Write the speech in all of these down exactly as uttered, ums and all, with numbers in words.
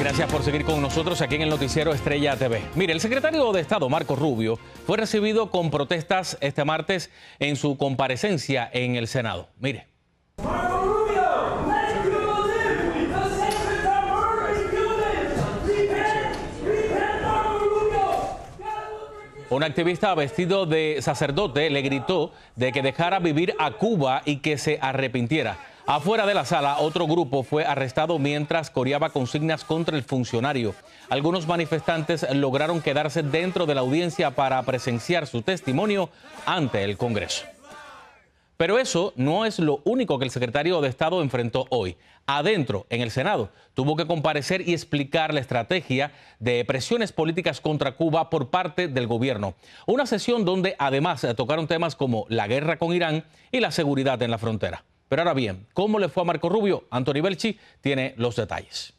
Gracias por seguir con nosotros aquí en el noticiero Estrella T V. Mire, el secretario de Estado, Marco Rubio, fue recibido con protestas este martes en su comparecencia en el Senado. Mire. Un activista vestido de sacerdote le gritó de que dejara vivir a Cuba y que se arrepintiera. Afuera de la sala, otro grupo fue arrestado mientras coreaba consignas contra el funcionario. Algunos manifestantes lograron quedarse dentro de la audiencia para presenciar su testimonio ante el Congreso. Pero eso no es lo único que el secretario de Estado enfrentó hoy. Adentro, en el Senado, tuvo que comparecer y explicar la estrategia de presiones políticas contra Cuba por parte del gobierno. Una sesión donde además tocaron temas como la guerra con Irán y la seguridad en la frontera. Pero ahora bien, ¿cómo le fue a Marco Rubio? Anthony Belchi tiene los detalles.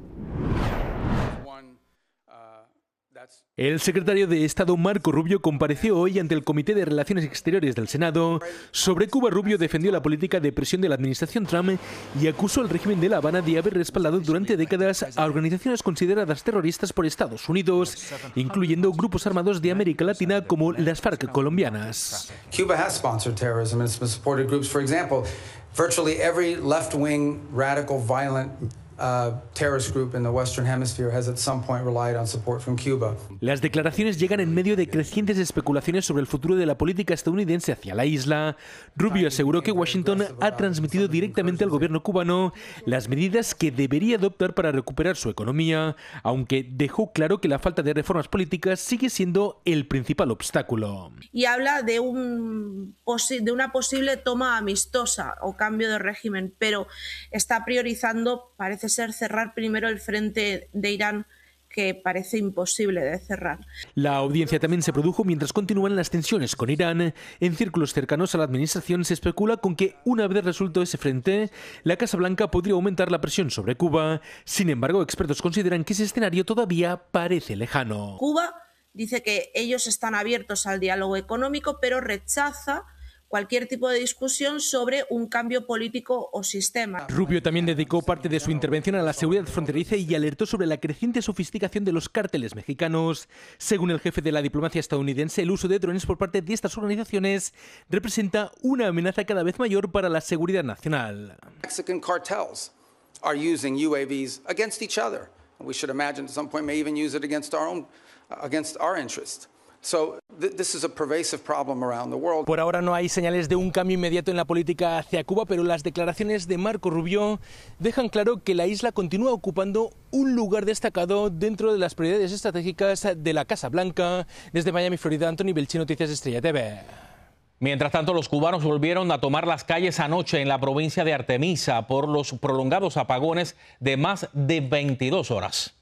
El secretario de Estado Marco Rubio compareció hoy ante el Comité de Relaciones Exteriores del Senado. Sobre Cuba, Rubio defendió la política de presión de la administración Trump y acusó al régimen de La Habana de haber respaldado durante décadas a organizaciones consideradas terroristas por Estados Unidos, incluyendo grupos armados de América Latina como las FARC colombianas. Cuba has sponsored terrorism and it's supported groups, for example, virtually every left-wing, radical, violent Uh, terrorist group in the Western Hemisphere has at some point relied on support from Cuba. Las declaraciones llegan en medio de crecientes especulaciones sobre el futuro de la política estadounidense hacia la isla. Rubio aseguró que Washington ha transmitido directamente al gobierno cubano las medidas que debería adoptar para recuperar su economía, aunque dejó claro que la falta de reformas políticas sigue siendo el principal obstáculo. Y habla de, un, de una posible toma amistosa o cambio de régimen, pero está priorizando, parece ser, cerrar primero el frente de Irán, que parece imposible de cerrar. La audiencia también se produjo mientras continúan las tensiones con Irán. En círculos cercanos a la administración se especula con que, una vez resuelto ese frente, la Casa Blanca podría aumentar la presión sobre Cuba. Sin embargo, expertos consideran que ese escenario todavía parece lejano. Cuba dice que ellos están abiertos al diálogo económico, pero rechaza cualquier tipo de discusión sobre un cambio político o sistema. Rubio también dedicó parte de su intervención a la seguridad fronteriza y alertó sobre la creciente sofisticación de los cárteles mexicanos. Según el jefe de la diplomacia estadounidense, el uso de drones por parte de estas organizaciones representa una amenaza cada vez mayor para la seguridad nacional. Mexican cartels are using U A Vs against each other. We should imagine at some point may even use it against our own, against our interests. So, this is a pervasive problem around the world. Por ahora no hay señales de un cambio inmediato en la política hacia Cuba, pero las declaraciones de Marco Rubio dejan claro que la isla continúa ocupando un lugar destacado dentro de las prioridades estratégicas de la Casa Blanca. Desde Miami, Florida, Anthony Belchi, Noticias Estrella T V. Mientras tanto, los cubanos volvieron a tomar las calles anoche en la provincia de Artemisa por los prolongados apagones de más de veintidós horas.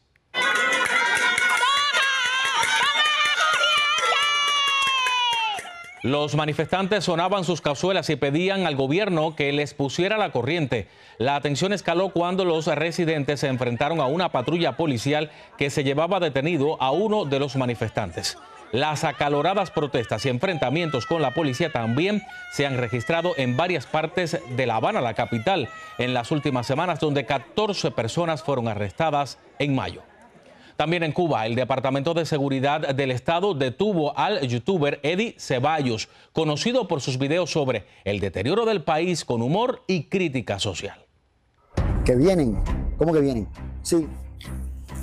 Los manifestantes sonaban sus cazuelas y pedían al gobierno que les pusiera la corriente. La tensión escaló cuando los residentes se enfrentaron a una patrulla policial que se llevaba detenido a uno de los manifestantes. Las acaloradas protestas y enfrentamientos con la policía también se han registrado en varias partes de La Habana, la capital, en las últimas semanas, donde catorce personas fueron arrestadas en mayo. También en Cuba, el Departamento de Seguridad del Estado detuvo al youtuber Eddie Ceballos, conocido por sus videos sobre el deterioro del país con humor y crítica social. ¿Que vienen? ¿Cómo que vienen? Sí.